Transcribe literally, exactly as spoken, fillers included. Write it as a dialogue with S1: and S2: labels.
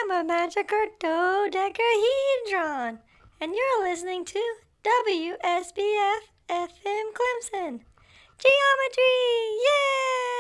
S1: I'm a magical dodecahedron, and you're listening to W S B F F M Clemson. Geometry! Yay!